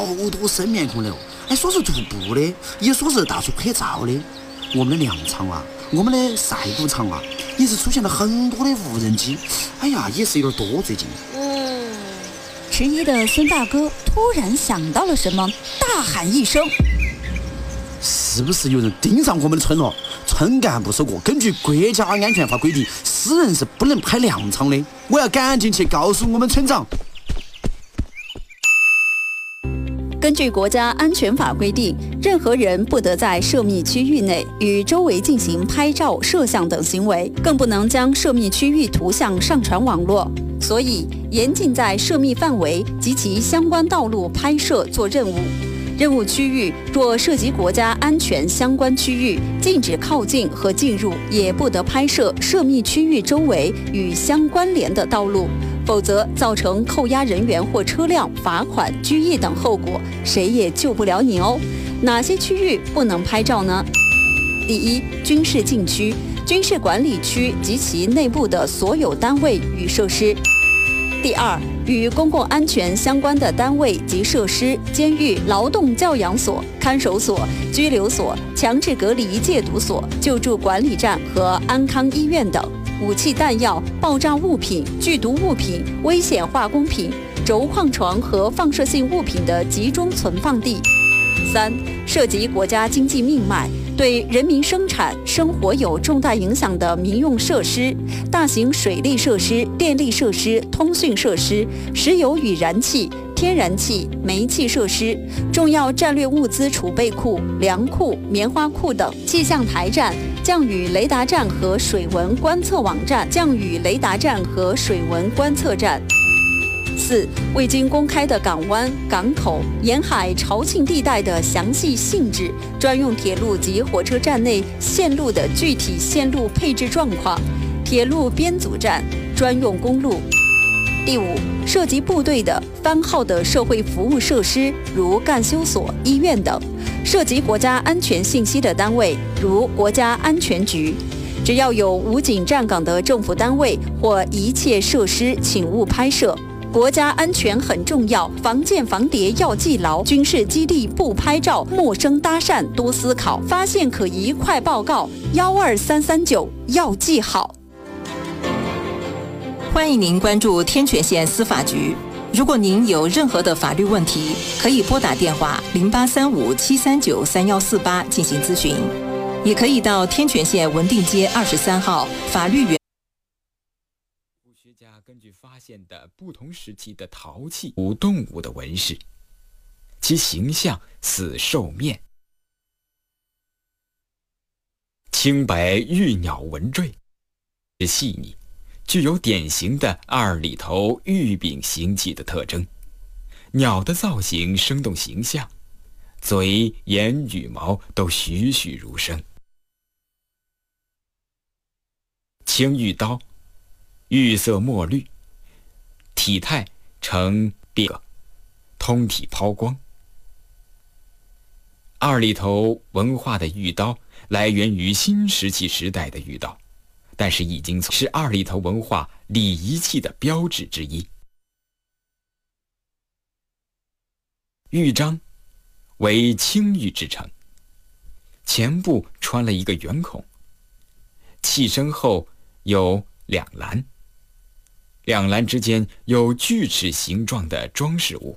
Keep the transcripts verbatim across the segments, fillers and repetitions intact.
好多生面孔的哦，哎，说是徒步的，也说是到处拍照的。我们的粮场啊，我们的晒谷场啊，也是出现了很多的无人机。哎呀，也是有点多最近。 嗯，迟疑的孙大哥突然想到了什么，大喊一声：“ 是不是有人盯上我们的村了？村干部说过，根据国家安全法规定，私人是不能拍粮场的。我要赶紧去告诉我们村长。” 根据国家安全法规定，任何人不得在涉密区域内与周围进行拍照、摄像等行为，更不能将涉密区域图像上传网络。所以，严禁在涉密范围及其相关道路拍摄做任务。任务区域若涉及国家安全相关区域，禁止靠近和进入，也不得拍摄涉密区域周围与相关联的道路，否则造成扣押人员或车辆、罚款、拘役等后果，谁也救不了你哦。哪些区域不能拍照呢？第一，军事禁区、军事管理区及其内部的所有单位与设施。第二，与公共安全相关的单位及设施，监狱、劳动教养所、看守所、拘留所、强制隔离戒毒所、救助管理站和安康医院等。武器弹药、爆炸物品、剧毒物品、危险化工品、轴矿床和放射性物品的集中存放地。三、涉及国家经济命脉，对人民生产生活有重大影响的民用设施、大型水利设施、电力设施、通讯设施、石油与燃气、天然气、煤气设施、重要战略物资储备库、粮库、棉花库等；气象台站、降雨雷达站和水文观测网站、降雨雷达站和水文观测站。四、未经公开的港湾、港口、沿海潮沁地带的详细性质，专用铁路及火车站内线路的具体线路配置状况，铁路编组站、专用公路。第五，涉及部队的番号的社会服务设施，如干休所、医院等；涉及国家安全信息的单位，如国家安全局。只要有武警站岗的政府单位或一切设施，请勿拍摄。国家安全很重要，防间防谍要记牢。军事基地不拍照，陌生搭讪多思考。发现可疑快报告，幺二三三九要记好。 欢迎您关注天泉县司法局。如果您有任何的法律问题，可以拨打电话零八三五七三九三幺四八进行咨询，也可以到天泉县文定街二十三号法律园。 学家根据发现的不同时期的陶器无动物的纹饰，其形象似兽面，青白玉鸟纹缀，细腻，具有典型的二里头玉柄形器的特征。鸟的造型生动形象，嘴、眼、羽毛都栩栩如生。青玉刀，玉色墨绿，体态呈鬓角，通体抛光。二里头文化的玉刀来源于新石器时代的玉刀，但是已经是二里头文化礼仪器的标志之一。玉章为青玉制成，前部穿了一个圆孔，器身后有两栏，两栏之间有锯齿形状的装饰物。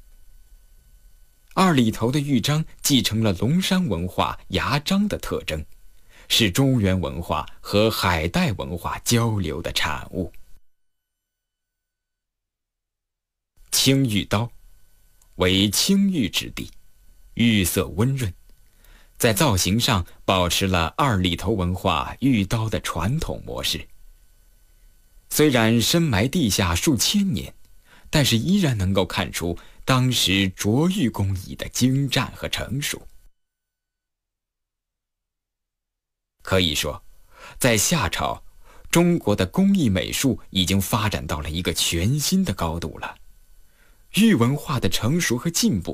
二里头的玉章继承了龙山文化牙章的特征，是中原文化和海带文化交流的产物。青玉刀为青玉质地，玉色温润，在造型上保持了二里头文化玉刀的传统模式。虽然深埋地下数千年，但是依然能够看出当时琢玉工艺的精湛和成熟。可以说，在夏朝，中国的工艺美术已经发展到了一个全新的高度了。玉文化的成熟和进步，